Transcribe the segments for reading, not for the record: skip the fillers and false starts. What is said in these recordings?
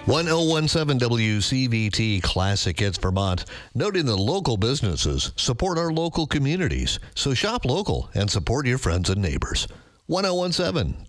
1017 WCVT Classic Hits Vermont, noting that local businesses support our local communities. So shop local and support your friends and neighbors. 1017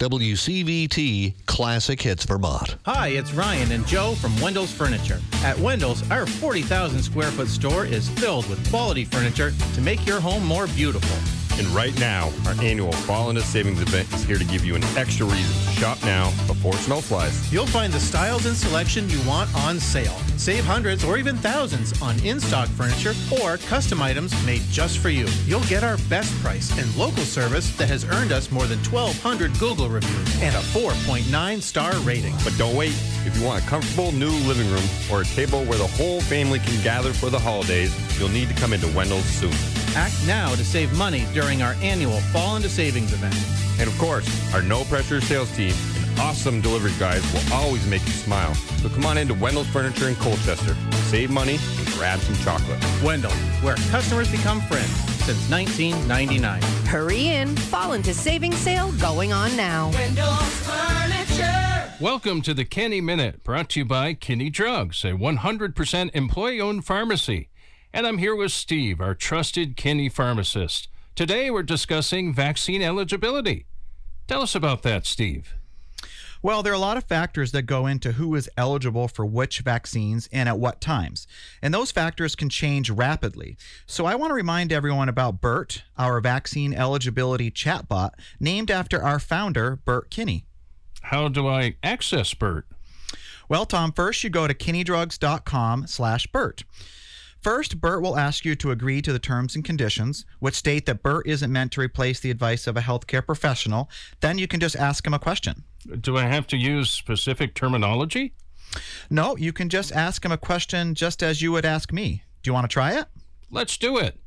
WCVT Classic Hits Vermont. Hi, it's Ryan and Joe from Wendell's Furniture. At Wendell's, our 40,000 square foot store is filled with quality furniture to make your home more beautiful. And right now, our annual Fall into Savings event is here to give you an extra reason to shop now before snow flies. You'll find the styles and selection you want on sale. Save hundreds or even thousands on in-stock furniture or custom items made just for you. You'll get our best price and local service that has earned us more than 1,200 Google reviews and a 4.9 star rating. But don't wait. If you want a comfortable new living room or a table where the whole family can gather for the holidays, you'll need to come into Wendell's soon. Act now to save money during our annual Fall into Savings event. And of course, our no-pressure sales team and awesome delivery guys will always make you smile. So come on into Wendell's Furniture in Colchester. Save money and grab some chocolate. Wendell, where customers become friends since 1999. Hurry in. Fall into Savings sale going on now. Wendell's Furniture. Welcome to the Kenny Minute, brought to you by Kinney Drugs, a 100% employee-owned pharmacy. And I'm here with Steve, our trusted Kinney pharmacist. Today we're discussing vaccine eligibility. Tell us about that, Steve. Well, there are a lot of factors that go into who is eligible for which vaccines and at what times. And those factors can change rapidly. So I want to remind everyone about BERT, our vaccine eligibility chatbot, named after our founder, Bert Kinney. How do I access BERT? Well, Tom, first you go to kinneydrugs.com/BERT. First, BERT will ask you to agree to the terms and conditions, which state that BERT isn't meant to replace the advice of a healthcare professional. Then you can just ask him a question. Do I have to use specific terminology? No, you can just ask him a question just as you would ask me. Do you want to try it? Let's do it.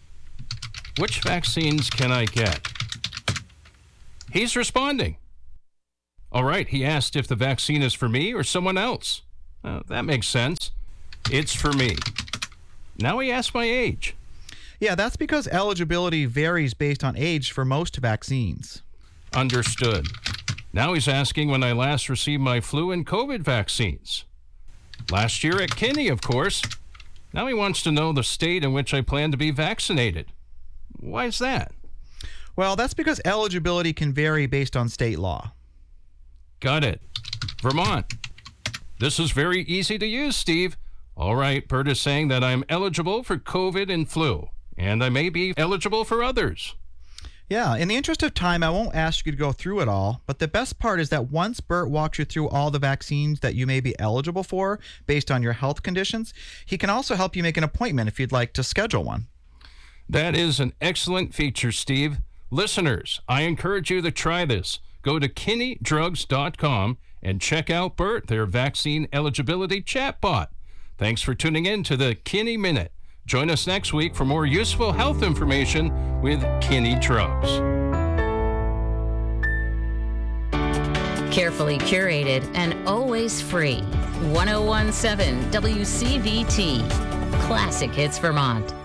Which vaccines can I get? He's responding. All right, he asked if the vaccine is for me or someone else. That makes sense. It's for me. Now he asked my age. Yeah, that's because eligibility varies based on age for most vaccines. Understood. Now he's asking when I last received my flu and COVID vaccines. Last year at Kinney, of course. Now he wants to know the state in which I plan to be vaccinated. Why is that? Well, that's because eligibility can vary based on state law. Got it. Vermont. This is very easy to use, Steve. All right, Bert is saying that I'm eligible for COVID and flu, and I may be eligible for others. Yeah, in the interest of time, I won't ask you to go through it all, but the best part is that once Bert walks you through all the vaccines that you may be eligible for based on your health conditions, he can also help you make an appointment if you'd like to schedule one. That is an excellent feature, Steve. Listeners, I encourage you to try this. Go to kinneydrugs.com and check out BERT, their vaccine eligibility chatbot. Thanks for tuning in to the Kinney Minute. Join us next week for more useful health information with Kinney Drugs. Carefully curated and always free. 1017 WCVT. Classic Hits Vermont.